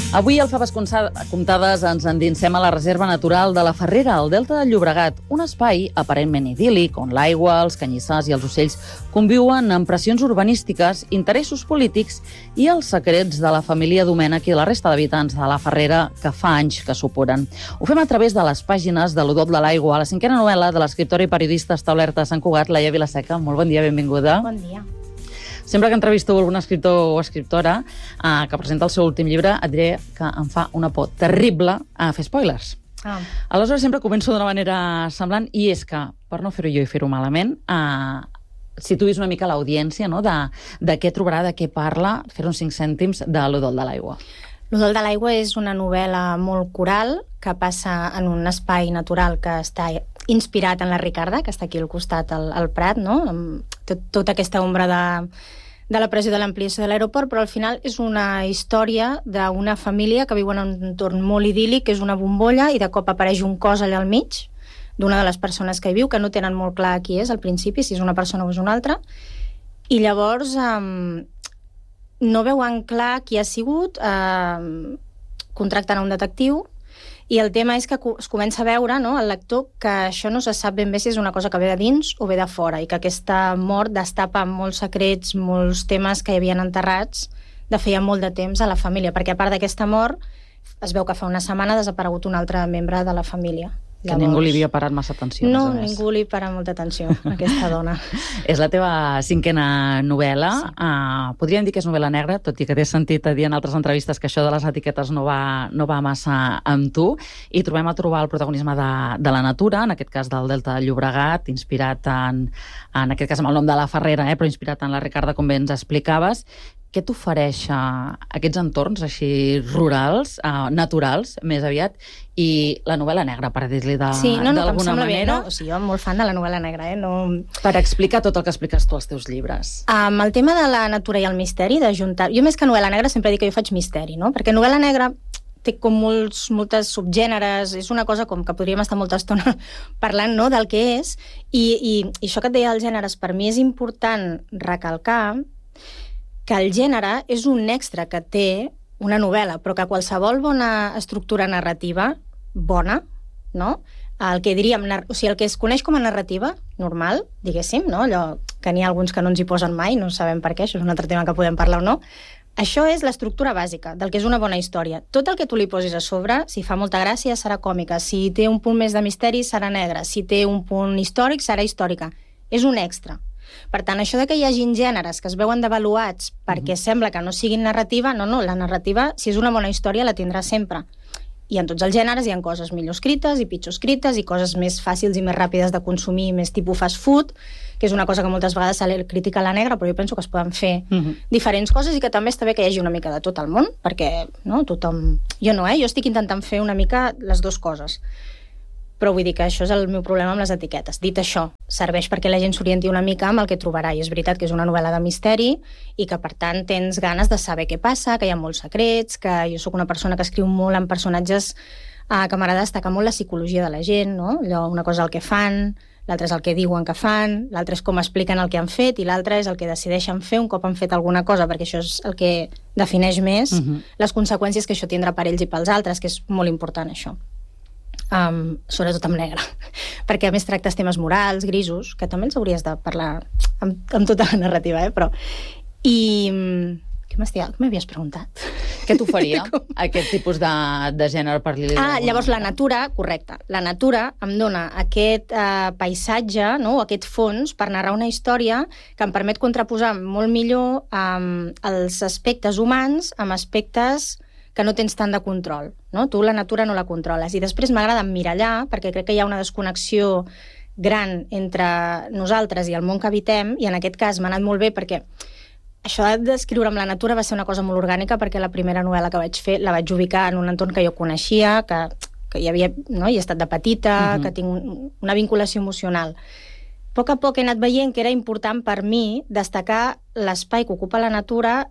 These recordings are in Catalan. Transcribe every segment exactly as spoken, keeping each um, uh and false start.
Avui al Faves Comptades ens endinsem a la Reserva Natural de la Ferrera, al Delta del Llobregat, un espai aparentment idíl·lic on l'aigua, els canyissars i els ocells conviuen amb pressions urbanístiques, interessos polítics i els secrets de la família Domènech i de la resta d'habitants de la Ferrera que fa anys que supuren. Ho fem a través de les pàgines de l'Odot de l'Aigua, la cinquena novel·la de l'escriptora i periodista establerta a Sant Cugat, Laia Vilaseca. Molt bon dia, benvinguda. Bon dia. Sempre que entrevisto algun escriptor o escriptora eh, que presenta el seu últim llibre, et diré que em fa una por terrible a fer spoilers. Ah. Aleshores sempre començo d'una manera semblant, i és que, per no fer-ho jo i fer-ho malament, eh, situïs una mica l'audiència, no?, de, de què trobarà, de què parla, fer uns cinc cèntims de l'Odol de l'Aigua. L'Odol de l'Aigua és una novel·la molt coral que passa en un espai natural que està inspirat en la Ricarda, que està aquí al costat, al, al Prat, no?, amb tot, tota aquesta ombra de, de la pressió de l'ampliació de l'aeroport, però al final és una història d'una família que viu en un entorn molt idíl·lic, que és una bombolla, i de cop apareix un cos allà al mig d'una de les persones que hi viu, que no tenen molt clar qui és al principi, si és una persona o és una altra, i llavors um, no veuen clar qui ha sigut, uh, contracten a un detectiu, i el tema és que es comença a veure, no, el lector, que això no se sap ben bé si és una cosa que ve de dins o ve de fora, i que aquesta mort destapa molts secrets, molts temes que hi havien enterrats de feia molt de temps a la família, perquè a part d'aquesta mort es veu que fa una setmana ha desaparegut un altre membre de la família. Que Llavors... ningú li havia parat massa atenció. No, ningú li para molta atenció a aquesta dona. És la teva cinquena novel·la. Sí. Uh, podríem dir que és novel·la negra, tot i que t'he sentit a dir en altres entrevistes que això de les etiquetes no va, no va massa amb tu. I trobem a trobar el protagonisme de, de la natura, en aquest cas del Delta del Llobregat, inspirat en, en aquest cas amb el nom de la Ferrera, eh, però inspirat en la Ricarda, com bé ens explicaves. Què t'ofereix uh, aquests entorns així rurals, uh, naturals, més aviat, i la novel·la negra, per dir-li de, sí, no, no, d'alguna manera? Bé, no? O sigui, jo molt fan de la novel·la negra, eh? No... Per explicar tot el que expliques tu als teus llibres. Um, el tema de la natura i el misteri, d'ajuntar... Jo més que novel·la negra sempre dic que jo faig misteri, no? Perquè novel·la negra té com molts, moltes subgèneres, és una cosa com que podríem estar molta estona parlant, no?, del que és, i, i, i això que et deia dels gèneres, per mi és important recalcar que el gènere és un extra que té una novel·la, però que qualsevol bona estructura narrativa, bona, no?, el que diríem, o sigui, el que es coneix com a narrativa normal, diguéssim, no?, allò que n'hi ha alguns que no ens hi posen mai, no sabem per què, això és un altre tema que podem parlar o no, això és l'estructura bàsica del que és una bona història. Tot el que tu li posis a sobre, si fa molta gràcia, serà còmica, si té un punt més de misteri, serà negra, si té un punt històric, serà històrica. És un extra. Per tant, això de que hi hagin gèneres que es veuen devaluats perquè mm-hmm. sembla que no siguin narrativa, no, no, la narrativa, si és una bona història, la tindrà sempre. I en tots els gèneres hi ha coses millor escrites i pitjor escrites i coses més fàcils i més ràpides de consumir, més tipus fast food, que és una cosa que moltes vegades se li critica a la negra, però jo penso que es poden fer mm-hmm. diferents coses i que també està bé que hi hagi una mica de tot el món, perquè no, tothom... Jo no, eh? Jo estic intentant fer una mica les dues coses. Però vull dir que això és el meu problema amb les etiquetes. Dit això, serveix perquè la gent s'orienti una mica amb el que trobarà, i és veritat que és una novel·la de misteri i que, per tant, tens ganes de saber què passa, que hi ha molts secrets, que jo sóc una persona que escriu molt en personatges eh, que m'agrada destacar molt la psicologia de la gent, no? Allò, una cosa és el que fan, l'altre és el que diuen que fan, l'altre és com expliquen el que han fet i l'altre és el que decideixen fer un cop han fet alguna cosa, perquè això és el que defineix més uh-huh. les conseqüències que això tindrà per ells i pels altres, que és molt important, això. Um, sobretot amb negre, perquè a més tractes temes morals, grisos, que també els hauries de parlar amb, amb tota la narrativa, eh? Però i... Què m'havies preguntat? Què t'oferia aquest tipus de, de gènere per dir-li? Ah, llavors la natura, correcte, la natura em dona aquest eh, paisatge, no?, aquest fons per narrar una història que em permet contraposar molt millor um, els aspectes humans amb aspectes que no tens tant de control, no? Tu la natura no la controles. I després m'agrada emmirallar, perquè crec que hi ha una desconnexió gran entre nosaltres i el món que habitem, i en aquest cas m'ha anat molt bé perquè això d'escriure amb la natura va ser una cosa molt orgànica, perquè la primera novel·la que vaig fer la vaig ubicar en un entorn que jo coneixia, que, que hi havia, no? Hi he estat de petita, uh-huh. que tinc un, una vinculació emocional. A poc a poc he anat veient que era important per mi destacar l'espai que ocupa la natura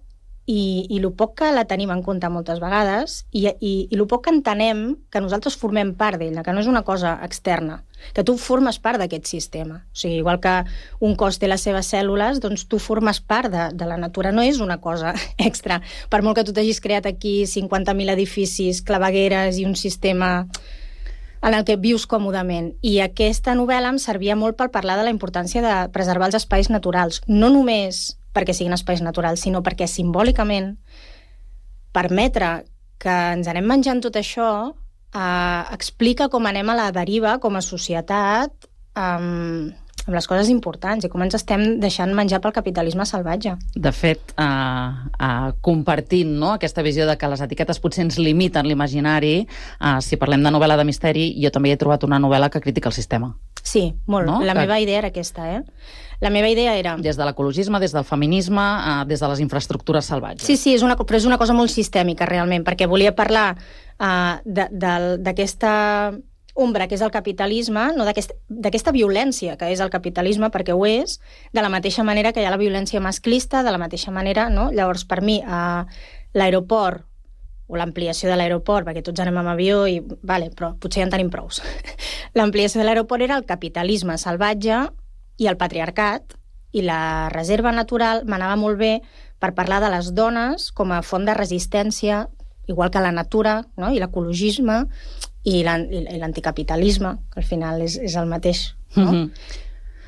i, i el poc que la tenim en compte moltes vegades i, i, i el poc que entenem que nosaltres formem part d'ella, que no és una cosa externa, que tu formes part d'aquest sistema. O sigui, igual que un cos té les seves cèl·lules, doncs tu formes part de, de la natura, no és una cosa extra. Per molt que tu t'hagis creat aquí cinquanta mil edificis, clavegueres i un sistema en el que vius còmodament. I aquesta novel·la em servia molt per parlar de la importància de preservar els espais naturals, no només perquè siguin espais naturals, sinó perquè simbòlicament permetre que ens anem menjant tot això eh, explica com anem a la deriva com a societat amb, amb les coses importants i com ens estem deixant menjar pel capitalisme salvatge. De fet, eh, eh, compartint, no?, aquesta visió de que les etiquetes potser ens limiten l'imaginari, eh, si parlem de novel·la de misteri, jo també he trobat una novel·la que critica el sistema. Sí, molt. No? La que... meva idea era aquesta, eh? La meva idea era... Des de l'ecologisme, des del feminisme, eh, des de les infraestructures salvatges. Sí, sí, és una, però és una cosa molt sistèmica, realment, perquè volia parlar eh, d'aquesta ombra que és el capitalisme, no d'aquesta violència que és el capitalisme, perquè ho és, de la mateixa manera que hi ha la violència masclista, de la mateixa manera, no? Llavors, per mi, eh, l'aeroport o l'ampliació de l'aeroport, perquè tots anem amb avió i... Vale, però potser ja en tenim prous. L'ampliació de l'aeroport era el capitalisme salvatge i el patriarcat, i la reserva natural m'anava molt bé per parlar de les dones com a font de resistència, igual que la natura, no? I l'ecologisme i l'anticapitalisme, que al final és, és el mateix, no? Mm-hmm.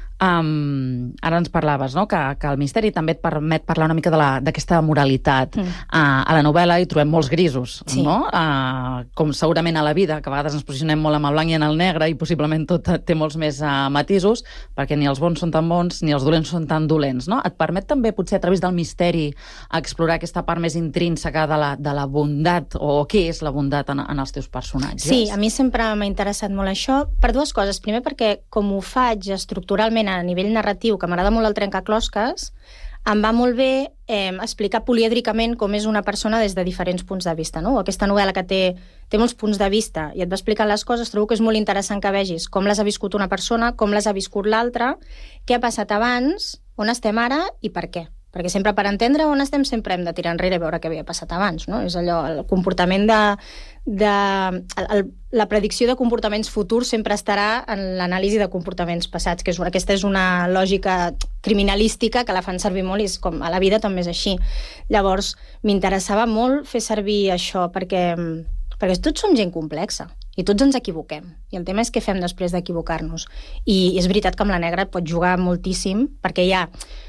Um, ara ens parlaves, no?, que, que el misteri també et permet parlar una mica d'aquesta moralitat. Mm. Uh, a la novel·la hi trobem molts grisos, sí. no? Uh, com segurament a la vida, que a vegades ens posicionem molt amb el blanc i en el negre i possiblement tot té molts més uh, matisos, perquè ni els bons són tan bons ni els dolents són tan dolents, no? Et permet també, potser a través del misteri, explorar aquesta part més intrínseca de la, de la bondat, o què és la bondat en, en els teus personatges? Sí, a mi sempre m'ha interessat molt això, per dues coses. Primer, perquè com ho faig estructuralment a nivell narratiu, que m'agrada molt el trencaclosques, em va molt bé eh, explicar polièdricament com és una persona des de diferents punts de vista, no? Aquesta novel·la que té, té molts punts de vista i et va explicant les coses, trobo que és molt interessant que vegis com les ha viscut una persona, com les ha viscut l'altra, què ha passat abans, on estem ara i per què. Perquè sempre per entendre on estem sempre hem de tirar enrere i veure què havia passat abans, no? És allò, el comportament de... de el, la predicció de comportaments futurs sempre estarà en l'anàlisi de comportaments passats, que és una, aquesta és una lògica criminalística que la fan servir molt i és com a la vida també és així. Llavors, m'interessava molt fer servir això perquè, perquè tots som gent complexa i tots ens equivoquem. I el tema és què fem després d'equivocar-nos. I és veritat que amb la negra et pots jugar moltíssim perquè hi ha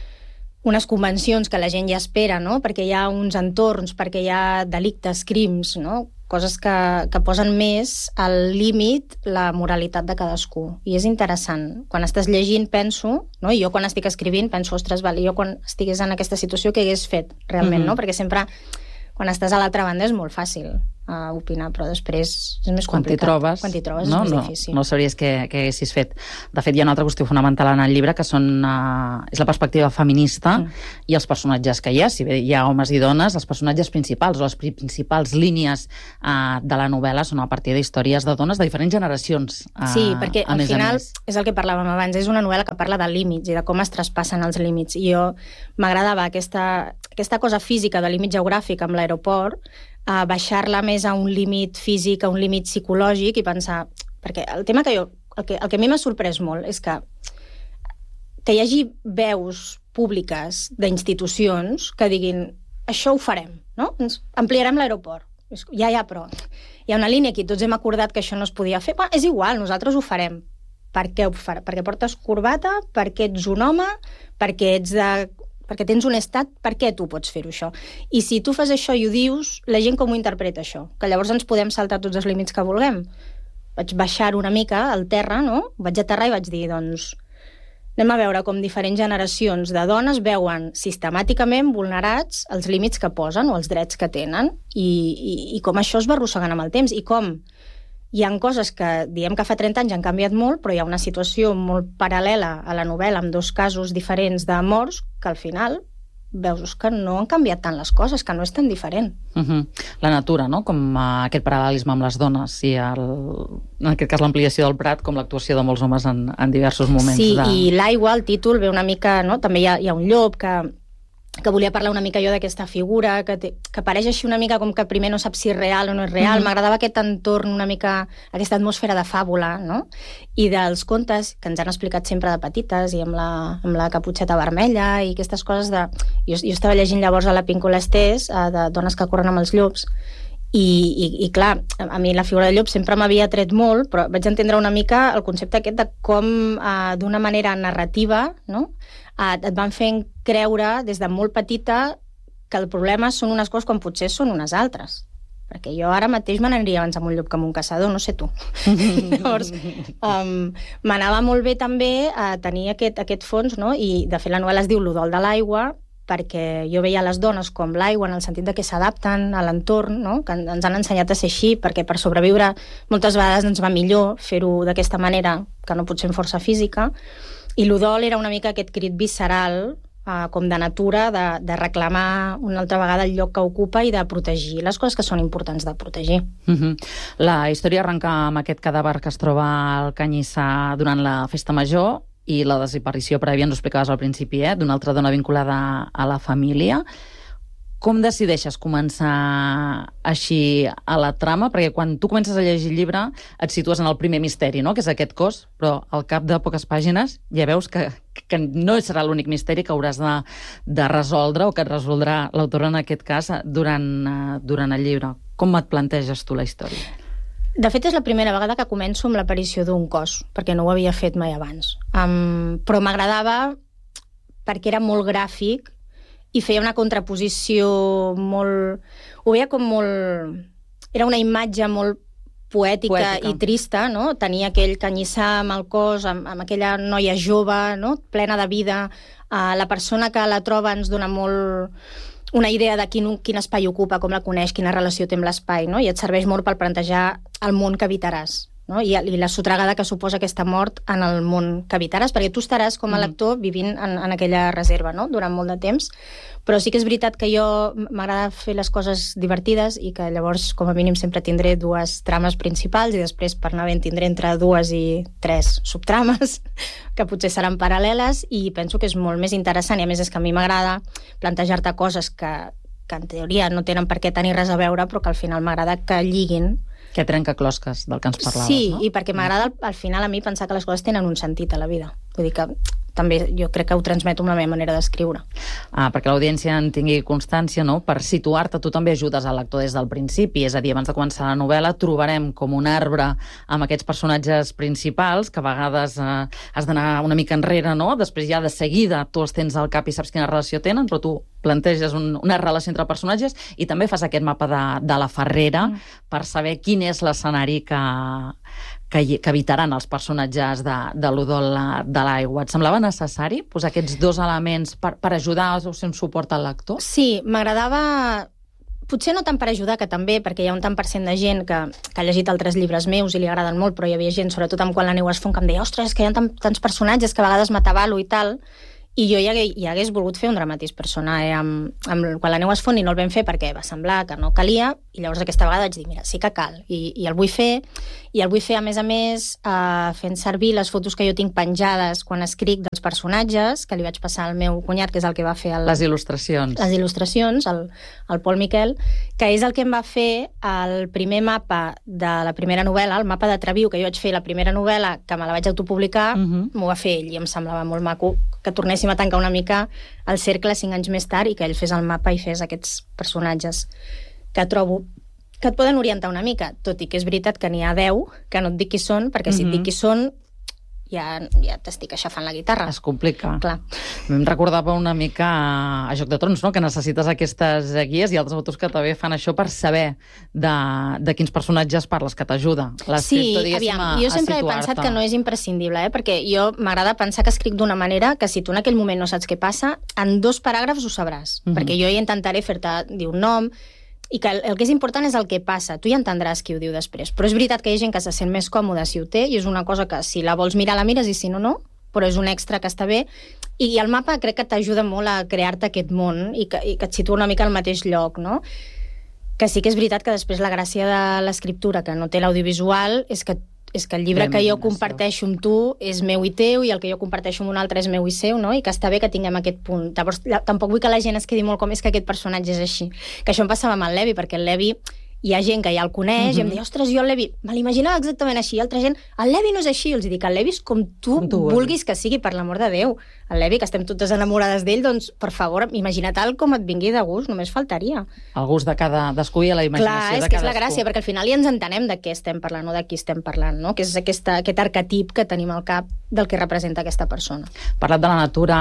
unes convencions que la gent ja espera, no? Perquè hi ha uns entorns, perquè hi ha delictes, crims, no? Coses que, que posen més al límit la moralitat de cadascú. I és interessant. Quan estàs llegint, penso, no? I jo quan estic escrivint penso, ostres, vale, jo quan estigués en aquesta situació què hagués fet, realment, mm-hmm. no? Perquè sempre, quan estàs a l'altra banda és molt fàcil a opinar, però després és més quan complicat. Trobes, quan t'hi trobes no, és més no, difícil. No sabries què, què haguessis fet. De fet, hi ha una altra qüestió fonamental en el llibre que són, uh, és la perspectiva feminista mm. i els personatges que hi ha. Si bé hi ha homes i dones, els personatges principals o les principals línies uh, de la novel·la són a partir d'històries de dones de diferents generacions. Uh, sí, perquè al final és el que parlàvem abans, és una novel·la que parla de límits i de com es traspassen els límits. I jo m'agradava aquesta, aquesta cosa física de límit geogràfic amb l'aeroport, a baixar-la més a un límit físic, a un límit psicològic i pensar... Perquè el tema que jo... El que, el que a mi m'ha sorprès molt és que que hi hagi veus públiques d'institucions que diguin això ho farem, no? Ens ampliarem l'aeroport. Ja, ja, però hi ha una línia aquí, tots hem acordat que això no es podia fer. Bah, és igual, nosaltres ho farem. Per què ho farem? Perquè portes corbata? Perquè ets un home? Perquè ets de... perquè tens un estat, per què tu pots fer-ho això? I si tu fas això i ho dius, la gent com ho interpreta això? Que llavors ens podem saltar tots els límits que vulguem. Vaig baixar una mica al terra, no? Vaig aterrar i vaig dir, doncs, anem a veure com diferents generacions de dones veuen sistemàticament vulnerats els límits que posen o els drets que tenen i, i, i com això es va arrossegant amb el temps i com hi ha coses que diem que fa trenta anys han canviat molt, però hi ha una situació molt paral·lela a la novel·la amb dos casos diferents de morts que al final veus que no han canviat tant les coses, que no és tan diferent. Uh-huh. La natura, no? Com uh, aquest paral·lelisme amb les dones i el, en aquest cas l'ampliació del Prat com l'actuació de molts homes en, en diversos moments. Sí, de... i l'aigua, el títol, ve una mica... No? També hi ha, hi ha un llop que que volia parlar una mica jo d'aquesta figura, que, té, que apareix així una mica com que primer no saps si és real o no és real. Mm-hmm. M'agradava aquest entorn, una mica, aquesta atmosfera de fàbula, no? I dels contes que ens han explicat sempre de petites, i amb la, amb la caputxeta vermella, i aquestes coses de... Jo, jo estava llegint llavors a la Píncola Estés, de dones que corren amb els llops, i, i, i clar, a mi la figura de llop sempre m'havia tret molt, però vaig entendre una mica el concepte aquest de com, eh, d'una manera narrativa, no?, et van fent creure des de molt petita que el problema són unes coses quan potser són unes altres. Perquè jo ara mateix m'aniria abans amb un llop que amb un caçador, no sé tu. Llavors, um, m'anava molt bé també a tenir aquest, aquest fons, no? I de fet la novel·la es diu L'udol de l'aigua, perquè jo veia les dones com l'aigua en el sentit de que s'adapten a l'entorn, no? Que ens han ensenyat a ser així, perquè per sobreviure moltes vegades ens va millor fer-ho d'aquesta manera, que no pot ser amb força física. I l'udol era una mica aquest crit visceral, eh, com de natura, de, de reclamar una altra vegada el lloc que ocupa i de protegir les coses que són importants de protegir. Mm-hmm. La història arrenca amb aquest cadàver que es troba al Canyissar durant la festa major i la desaparició prèvia, ens ho explicaves al principi, eh, d'una altra dona vinculada a la família. Com decideixes començar així a la trama? Perquè quan tu comences a llegir el llibre et situes en el primer misteri, no?, que és aquest cos, però al cap de poques pàgines ja veus que, que no serà l'únic misteri que hauràs de, de resoldre o que et resoldrà l'autora en aquest cas durant, durant el llibre. Com et planteges tu la història? De fet, és la primera vegada que començo amb l'aparició d'un cos, perquè no ho havia fet mai abans. Um, però m'agradava perquè era molt gràfic i feia una contraposició molt... Ho veia com molt... Era una imatge molt poètica, poètica. I trista, no? Tenia aquell canyissar amb el cos, amb, amb aquella noia jove, no?, plena de vida. Uh, la persona que la troba ens dona molt... una idea de quin, quin espai ocupa, com la coneix, quina relació té amb l'espai, no? I et serveix molt per plantejar el món que habitaràs, no? I, i la sotragada que suposa aquesta mort en el món que habitaràs, perquè tu estaràs com a lector vivint en, en aquella reserva, no?, durant molt de temps. Però sí que és veritat que jo m'agrada fer les coses divertides i que llavors, com a mínim, sempre tindré dues trames principals i després, per anar bé, tindré entre dues i tres subtrames que potser seran paral·leles, i penso que és molt més interessant. I a més és que a mi m'agrada plantejar-te coses que, que en teoria no tenen per què tenir res a veure, però que al final m'agrada que lliguin. Que trenca closques, del que ens parlaves, sí, no? Sí, i perquè m'agrada al, al final a mi pensar que les coses tenen un sentit a la vida. Vull dir que també jo crec que ho transmeto amb la meva manera d'escriure. Ah, perquè l'audiència en tingui constància, no? Per situar-te, tu també ajudes al lector des del principi, és a dir, abans de començar la novel·la trobarem com un arbre amb aquests personatges principals, que a vegades eh, has d'anar una mica enrere, no? Després ja de seguida tu els tens al cap i saps quina relació tenen, però tu planteges un, una relació entre personatges i també fas aquest mapa de, de la Ferrera mm. per saber quin és l'escenari que, que, que habitaran els personatges de, de l'Udol de l'aigua. Et semblava necessari posar aquests dos elements per, per ajudar o ser un suport al lector? Sí, m'agradava... Potser no tant per ajudar, que també, perquè hi ha un tant per cent de gent que, que ha llegit altres llibres meus i li agraden molt, però hi havia gent, sobretot amb Quan la neu es fon, que em deia, ostres, que hi ha tant, tants personatges que a vegades m'atabalo i tal, i jo ja, ja hagués volgut fer un dramatis personae amb, amb Quan la neu es fon i no el vam fer perquè va semblar que no calia, i llavors aquesta vegada vaig dir, mira, sí que cal, i, i el vull fer, i el vull fer a més a més eh, fent servir les fotos que jo tinc penjades quan escric dels personatges, que li vaig passar al meu cunyat, que és el que va fer el, les il·lustracions, les il·lustracions el, el Pol Miquel, que és el que em va fer el primer mapa de la primera novel·la, el mapa de Treviu, que jo vaig fer la primera novel·la, que me la vaig autopublicar, uh-huh. m'ho va fer ell, i em semblava molt maco que tornéssim a tancar una mica el cercle cinc anys més tard i que ell fes el mapa i fes aquests personatges que trobo que et poden orientar una mica, tot i que és veritat que n'hi ha deu que no et dic qui són, perquè si uh-huh. et dic qui són ja, ja t'estic aixafant la guitarra. Es complica. Clar. Em recordava una mica a Joc de Trons, no?, que necessites aquestes guies i altres autors que també fan això per saber de, de quins personatges parles, que t'ajuda. Sí, aviam, a, jo sempre he pensat que no és imprescindible, eh? Perquè jo m'agrada pensar que escric d'una manera que si tu en aquell moment no saps què passa, en dos paràgrafs ho sabràs, uh-huh. perquè jo ja intentaré fer-te dir un nom, i que el, el que és important és el que passa. Tu ja entendràs qui ho diu després. Però és veritat que hi ha gent que se sent més còmoda si ho té, i és una cosa que si la vols mirar la mires i si no, no. Però és un extra que està bé. I el mapa crec que t'ajuda molt a crear-te aquest món i que, i que et situa una mica al mateix lloc, no? Que sí que és veritat que després la gràcia de l'escriptura, que no té l'audiovisual, és que és que el llibre que jo comparteixo amb tu és meu i teu, i el que jo comparteixo amb un altre és meu i seu, no? I que està bé que tinguem aquest punt. Llavors, tampoc vull que la gent es quedi molt com és que aquest personatge és així. Que això em passava amb el Levi, perquè el Levi hi ha gent que ja el coneix, uh-huh. i em deia, ostres, jo el Levi me l'imaginava exactament així, i altra gent, el Levi no és així, els dic, el Levi és com tu, com tu vulguis que sigui, per l'amor de Déu. El Levi, que estem totes enamorades d'ell, doncs, per favor, imagina tal com et vingui de gust, només faltaria. El gust de cada cadascú i la imaginació de cadascú. Clar, és que és la gràcia, perquè al final ja ens entenem de què estem parlant o de qui estem parlant, no? Que és aquesta, aquest arquetip que tenim al cap del que representa aquesta persona. Hem parlat de la natura,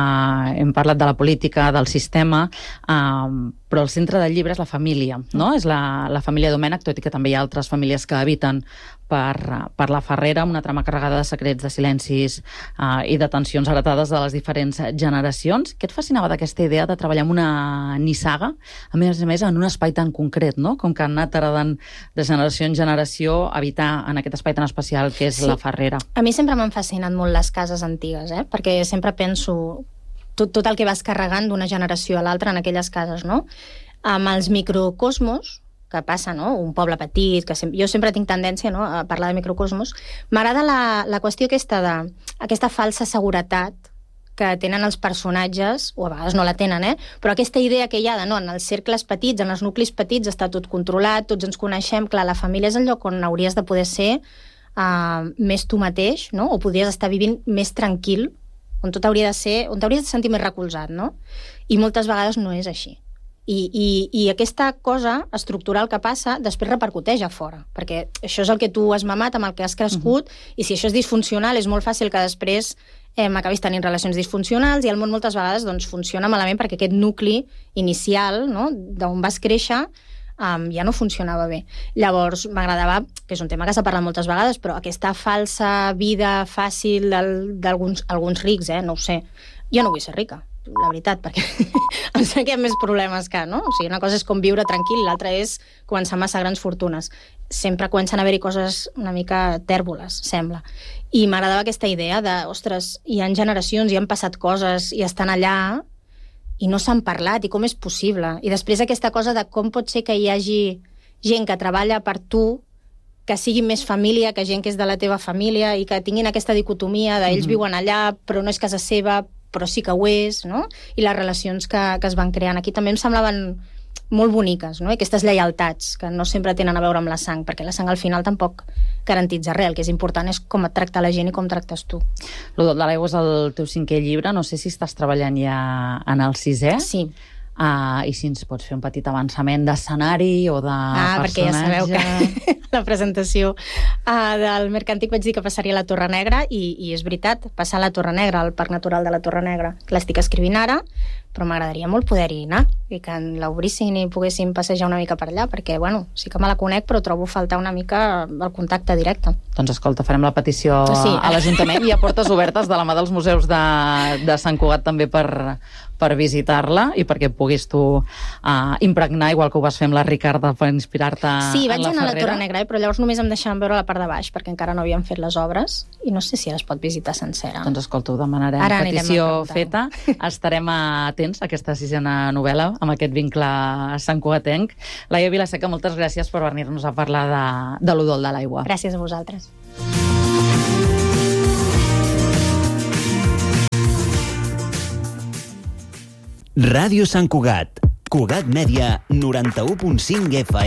eh, hem parlat de la política, del sistema, eh, però el centre del llibre és la família, no? És la, la família Domènech, tot i que també hi ha altres famílies que habiten per, per la Ferrera, una trama carregada de secrets, de silencis eh, i de tensions heretades de les diferents generacions. Què et fascinava d'aquesta idea de treballar en una nissaga, a més a més en un espai tan concret, no? Com que han anat heredant de generació en generació, habitar en aquest espai tan especial que és sí. la Ferrera. A mi sempre m'han fascinat molt les cases antigues, eh? Perquè sempre penso tot, tot el que vas carregant d'una generació a l'altra en aquelles cases, no? Amb els microcosmos que passa, no? Un poble petit, que sem jo sempre tinc tendència, no?, a parlar de microcosmos. M'agrada la, la qüestió aquesta de aquesta falsa seguretat que tenen els personatges, o a vegades no la tenen, eh? Però aquesta idea que hi ha de, no, en els cercles petits, en els nuclis petits, està tot controlat, tots ens coneixem, clar, la família és el lloc on hauries de poder ser uh, més tu mateix, no? O podries estar vivint més tranquil, on tot hauria de ser, on t'hauries de sentir més recolzat, no? I moltes vegades no és així. I, i, i aquesta cosa estructural que passa després repercuteix a fora, perquè això és el que tu has mamat, amb el que has crescut, uh-huh. i si això és disfuncional és molt fàcil que després eh, acabis tenint relacions disfuncionals, i el món moltes vegades doncs, funciona malament perquè aquest nucli inicial, no?, d'on vas créixer, um, ja no funcionava bé. Llavors m'agradava, que és un tema que s'ha parlat moltes vegades, però aquesta falsa vida fàcil d'alguns alguns rics, eh, no ho sé, jo no vull ser rica, la veritat, perquè em sembla que hi ha més problemes que, no? O sigui, una cosa és com viure tranquil, l'altra és començar massa grans fortunes. Sempre comencen a haver-hi coses una mica tèrboles, sembla. I m'agradava aquesta idea de, ostres, hi ha generacions, hi han passat coses, i estan allà, i no s'han parlat, i com és possible? I després aquesta cosa de com pot ser que hi hagi gent que treballa per tu, que sigui més família que gent que és de la teva família, i que tinguin aquesta dicotomia d'ells mm-hmm. viuen allà, però no és casa seva, però sí que ho és, no? I les relacions que, que es van creant aquí també em semblaven molt boniques, no? I aquestes lleialtats que no sempre tenen a veure amb la sang, perquè la sang al final tampoc garantitza res, el que és important és com et tracta la gent i com tractes tu. L'Udol de l'aigua és el teu cinquè llibre, no sé si estàs treballant ja en el sisè. Sí. Uh, i si ens pots fer un petit avançament d'escenari o de ah, personatge. Perquè ja sabeu que la presentació uh, del Mercantic vaig dir que passaria a la Torre Negra, i, i és veritat, passar a la Torre Negra, al Parc Natural de la Torre Negra. L'estic escrivint ara, però m'agradaria molt poder-hi anar, i que l'obrissin i poguéssim passejar una mica per allà, perquè, bueno, sí que me la conec, però trobo faltar una mica el contacte directe. Doncs escolta, farem la petició sí. a l'Ajuntament. Hi ha portes obertes de la mà dels museus de, de Sant Cugat també per, per visitar-la, i perquè puguis tu uh, impregnar, igual que ho vas fer amb la Ricarda, per inspirar-te sí, en la Ferrera. Sí, vaig anar a la Torre Negra, però llavors només em deixaven veure la part de baix, perquè encara no havien fet les obres, i no sé si es pot visitar sencera. Doncs escolta, ho demanarem. Ara petició feta. Estarem atents a aquesta sisena novel·la, amb aquest vincle santcugatenc. Laia Vilaseca, moltes gràcies per venir-nos a parlar de, de l'Udol de l'aigua. Gràcies a vosaltres. Ràdio Sant Cugat, Cugat Mèdia, noranta-u punt cinc F M.